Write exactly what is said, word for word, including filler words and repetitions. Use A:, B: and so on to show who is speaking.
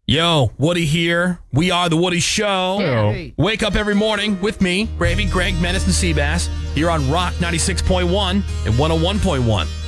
A: Yo, Woody here. We are The Woody Show.
B: Hey.
A: Wake up every morning with me, Gravy, Greg, Menace, and Seabass, here on Rock ninety-six point one and one oh one point one.